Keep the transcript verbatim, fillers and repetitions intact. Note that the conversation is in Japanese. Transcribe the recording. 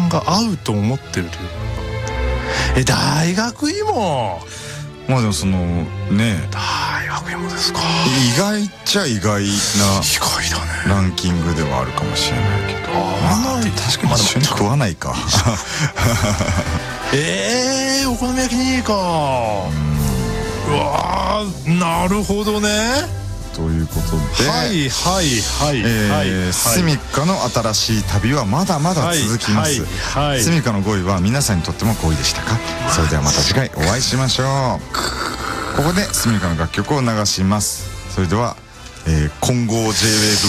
んが合うと思ってるという。え、大学芋。 まあでもそのね、 大学芋ですか。 意外っちゃ意外な意外だね。 ランキングではあるかもしれないけど、 あ、 確かに一緒に食わないか。 えー、お好み焼きにいいか。うわー、なるほどね。 ということで、 はいはいはいえー、スミカの新しい旅はまだまだ続きます。 はいはい、 スミカのごいは皆さんにとってもごいでしたか。それではまた次回お会いしましょう。ここでスミカの楽曲を流します。それでは、えー、混合 J-ウェーブ